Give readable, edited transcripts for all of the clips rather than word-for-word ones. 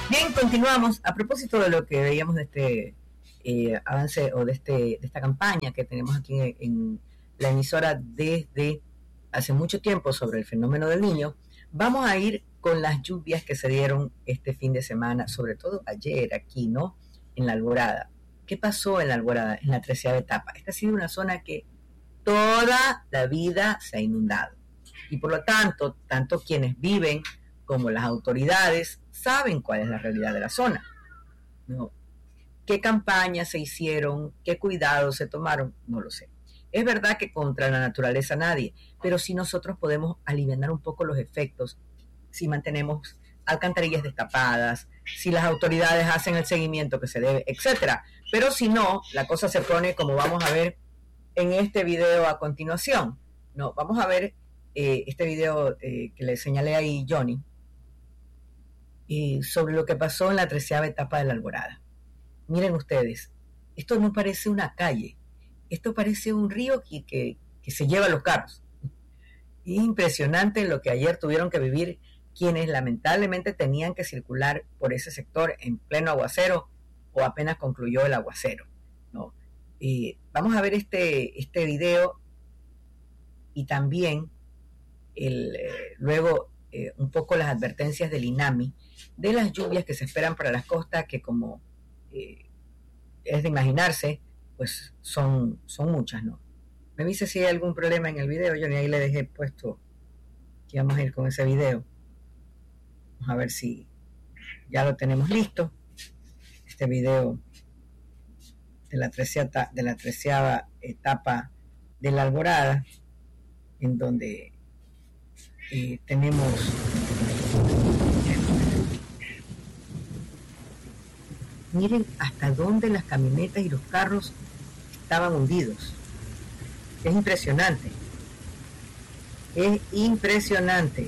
Bien, continuamos. A propósito de lo que veíamos de este avance o de esta campaña que tenemos aquí en la emisora desde hace mucho tiempo sobre el fenómeno del niño, vamos a ir con las lluvias que se dieron este fin de semana, sobre todo ayer aquí, ¿no? En la Alborada. ¿Qué pasó en la Alborada, en la 13ª etapa? Esta ha sido una zona que toda la vida se ha inundado. Y por lo tanto, tanto quienes viven como las autoridades saben cuál es la realidad de la zona, ¿no? ¿Qué campañas se hicieron? ¿Qué cuidados se tomaron? No lo sé. Es verdad que contra la naturaleza nadie, pero si nosotros podemos aliviar un poco los efectos, si mantenemos alcantarillas destapadas, si las autoridades hacen el seguimiento que se debe, etcétera. Pero si no, la cosa se pone como vamos a ver en este video a continuación. No, vamos a ver este video que le señalé ahí, Johnny, sobre lo que pasó en la 13ª etapa de la Alborada. Miren ustedes, esto no parece una calle, esto parece un río que se lleva los carros. Es impresionante lo que ayer tuvieron que vivir quienes lamentablemente tenían que circular por ese sector en pleno aguacero o apenas concluyó el aguacero, ¿no? Vamos a ver este video y también luego un poco las advertencias del INAMI de las lluvias que se esperan para las costas, que como es de imaginarse, pues son muchas, ¿no? Me dice si hay algún problema en el video, yo ni ahí le dejé puesto que vamos a ir con ese video. Vamos a ver si ya lo tenemos listo. Este video de la 13ª etapa de la Alborada, en donde tenemos miren hasta dónde las camionetas y los carros estaban hundidos. Es impresionante. Es impresionante.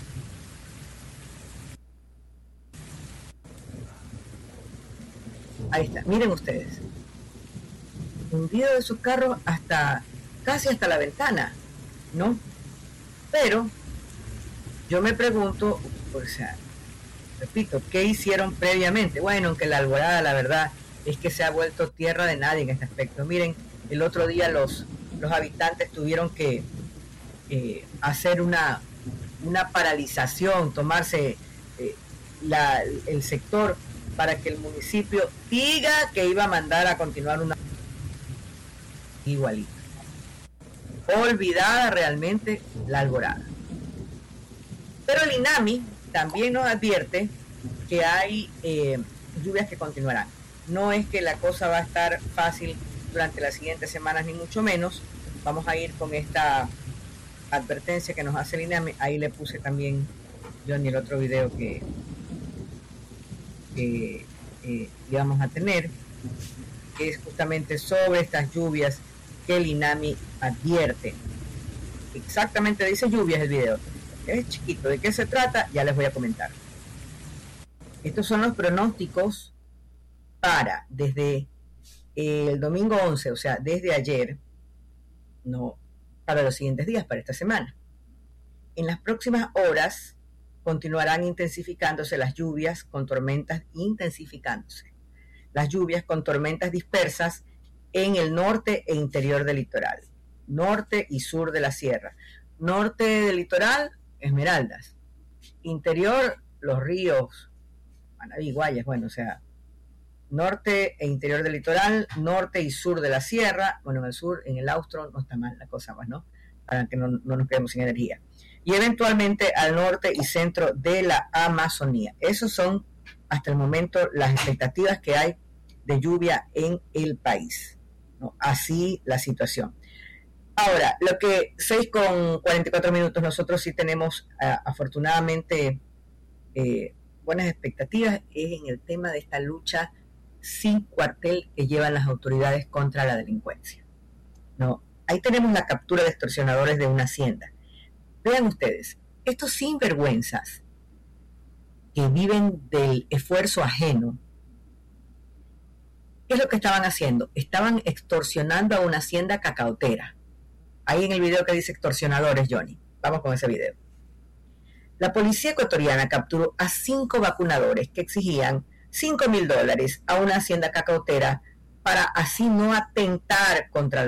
Ahí está, miren ustedes. Hundido de sus carros casi hasta la ventana, ¿no? Pero yo me pregunto, o sea, repito, ¿qué hicieron previamente? Bueno, aunque la Alborada, la verdad, es que se ha vuelto tierra de nadie en este aspecto. Miren, el otro día los habitantes tuvieron que hacer una paralización, tomarse el sector para que el municipio diga que iba a mandar a continuar una igualita. Olvidada realmente la Alborada. Pero el INAMI también nos advierte que hay lluvias que continuarán. No es que la cosa va a estar fácil durante las siguientes semanas, ni mucho menos. Vamos a ir con esta advertencia que nos hace el INAMI. Ahí le puse también, Johnny, el otro video que íbamos a tener, que es justamente sobre estas lluvias que el INAMI advierte. Exactamente dice lluvias el video. Es chiquito. ¿De qué se trata? Ya les voy a comentar. Estos son los pronósticos para desde el domingo 11, o sea, desde ayer, no, para los siguientes días, para esta semana. En las próximas horas continuarán intensificándose las lluvias con tormentas intensificándose. Las lluvias con tormentas dispersas en el norte e interior del litoral, norte y sur de la sierra. Norte del litoral, Esmeraldas. Interior, los ríos, Manabí, Guayas, bueno, o sea, norte e interior del litoral, norte y sur de la sierra. Bueno, en el sur, en el austro, no está mal la cosa más, ¿no? Para que no nos quedemos sin energía. Y eventualmente al norte y centro de la Amazonía. Esos son, hasta el momento, las expectativas que hay de lluvia en el país, ¿no? Así la situación. Ahora, lo que 6:44, nosotros sí tenemos afortunadamente buenas expectativas, es en el tema de esta lucha sin cuartel que llevan las autoridades contra la delincuencia, ¿no? Ahí tenemos la captura de extorsionadores de una hacienda. Vean ustedes, estos sinvergüenzas que viven del esfuerzo ajeno, ¿qué es lo que estaban haciendo? Estaban extorsionando a una hacienda cacaotera. Ahí en el video que dice extorsionadores, Johnny. Vamos con ese video. La policía ecuatoriana capturó a 5 vacunadores que exigían $5,000 a una hacienda cacautera para así no atentar contra